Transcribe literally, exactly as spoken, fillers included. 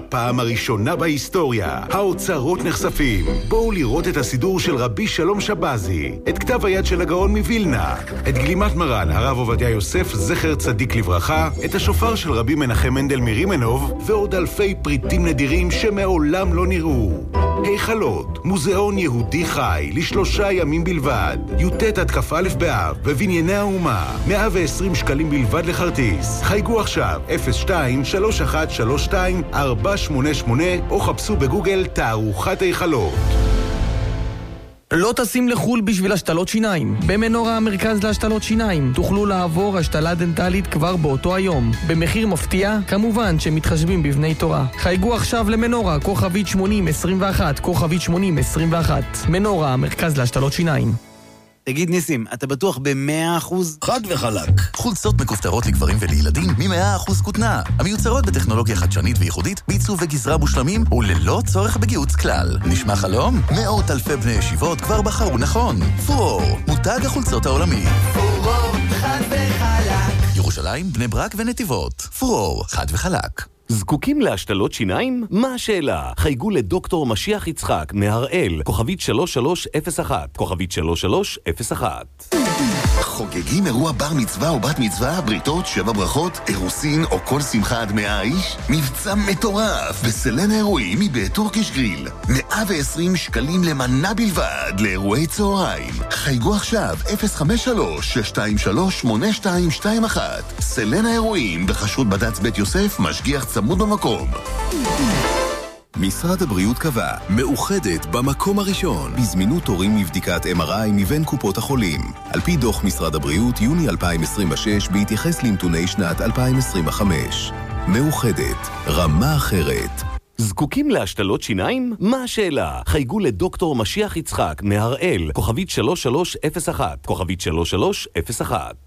בפעם הראשונה בהיסטוריה, האוצרות נחשפים. בואו לראות את הסידור של רבי שלום שבזי, את כתב היד של הגאון מווילנה, את גלימת מרן הרב עובדיה יוסף זכר צדיק לברכה, את השופר של רבי מנחם מנדל מרימנוב, ועוד אלפי פריטים נדירים שמעולם לא נראו. היכלות, מוזיאון יהודי חי, לשלושה ימים בלבד. י"ט עד כ"א באב, בבנייני האומה. מאה ועשרים שקלים בלבד לכרטיס. חייגו עכשיו, אפס שתיים שלוש אחת שלוש שתיים ארבע שמונה שמונה, או חפשו בגוגל תערוכת היכלות. לא טסים לחול בשביל השתלות שיניים. במנורה המרכז להשתלות שיניים תוכלו לעבור השתלה דנטלית כבר באותו היום. במחיר מפתיע, כמובן שמתחשבים בבני תורה. חייגו עכשיו למנורה, כוכבית שמונים עשרים ואחת, כוכבית שמונים עשרים ואחת. מנורה המרכז להשתלות שיניים. תגיד ניסים, אתה בטוח ב-מאה אחוז? חד וחלק. חולצות מכופתרות לגברים ולילדים מ-מאה אחוז כותנה. המיוצרות בטכנולוגיה חדשנית וייחודית, בעיצוב וגזרה מושלמים וללא צורך בגיוץ כלל. נשמע חלום? מאות אלפי בני ישיבות כבר בחרו נכון. פרור, מותג החולצות העולמי. פרור, חד וחלק. ירושלים, בני ברק ונתיבות. פרור, חד וחלק. זקוקים להשתלות שיניים? מה השאלה? חייגו לדוקטור משיח יצחק מהראל, כוכבית שלוש שלוש אפס אחת, כוכבית שלוש שלוש אפס אחת. חוגגים אירוע בר מצווה או בת מצווה, בריתות, שבע ברכות, אירוסין או כל שמחה עד מאה איש? מבצע מטורף בסלן האירועים מבית טורקיש גריל. מאה ועשרים שקלים למנה בלבד לאירועי צהריים. חייגו עכשיו אפס חמש שלוש שש שתיים שלוש שמונה שתיים שתיים אחת. סלן האירועים בחשות בד"ץ בית יוסף, משגיח צמוד במקום. משרד הבריאות קבע, מאוחדת במקום הראשון בזמינות תורים לבדיקת אם אר איי מבין קופות החולים. על פי דוח משרד הבריאות יוני אלפיים עשרים ושש בהתייחס לנתוני שנת אלפיים עשרים וחמש. מאוחדת, רמה אחרת. זקוקים להשתלות שיניים? מה השאלה? חייגו לדוקטור משיח יצחק מהראל, כוכבית שלוש שלוש אפס אחת, כוכבית שלוש שלוש אפס אחת.